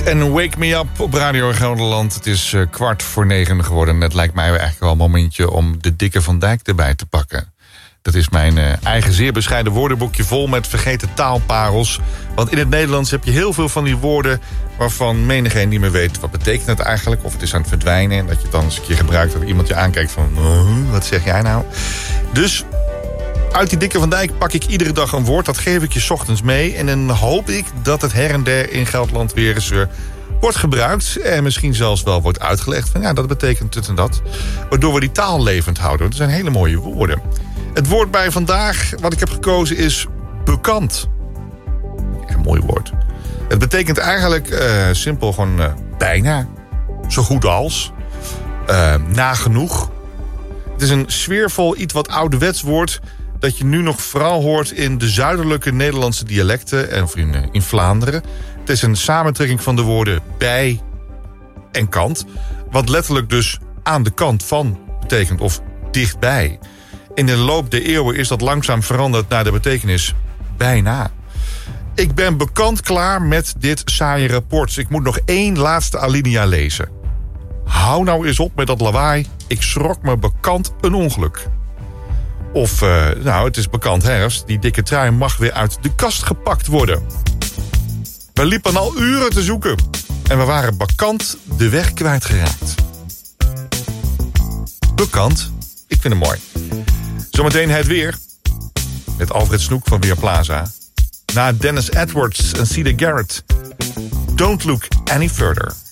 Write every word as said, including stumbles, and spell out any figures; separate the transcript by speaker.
Speaker 1: En Wake Me Up op Radio Gelderland. Het is uh, kwart voor negen geworden. En het lijkt mij eigenlijk wel een momentje om de dikke Van Dijk erbij te pakken. Dat is mijn uh, eigen zeer bescheiden woordenboekje vol met vergeten taalparels. Want in het Nederlands heb je heel veel van die woorden waarvan menigeen niet meer weet wat betekent het eigenlijk. Of het is aan het verdwijnen en dat je het dan eens een keer gebruikt dat iemand je aankijkt van uh, wat zeg jij nou? Dus uit die dikke Van Dijk pak ik iedere dag een woord. Dat geef ik je 's ochtends mee. En dan hoop ik dat het her en der in Gelderland weer eens uh, wordt gebruikt. En misschien zelfs wel wordt uitgelegd van ja, dat betekent dit en dat. Waardoor we die taal levend houden. Dat zijn hele mooie woorden. Het woord bij vandaag wat ik heb gekozen is bekant. Een mooi woord. Het betekent eigenlijk uh, simpel gewoon uh, bijna. Zo goed als. Uh, nagenoeg. Het is een sfeervol, iets wat ouderwets woord dat je nu nog vooral hoort in de zuidelijke Nederlandse dialecten en in, uh, in Vlaanderen. Het is een samentrekking van de woorden bij en kant. Wat letterlijk dus aan de kant van betekent of dichtbij. In de loop der eeuwen is dat langzaam veranderd naar de betekenis bijna. Ik ben bekant klaar met dit saaie rapport. Ik moet nog één laatste alinea lezen. Hou nou eens op met dat lawaai. Ik schrok me bekant een ongeluk. Of, uh, nou, het is bekant herfst. Die dikke trui mag weer uit de kast gepakt worden. We liepen al uren te zoeken. En we waren bekant de weg kwijtgeraakt. Bekant. Ik vind het mooi. Zometeen het weer. Met Alfred Snoek van Weerplaza. Na Dennis Edwards en Cedar Garrett. Don't look any further.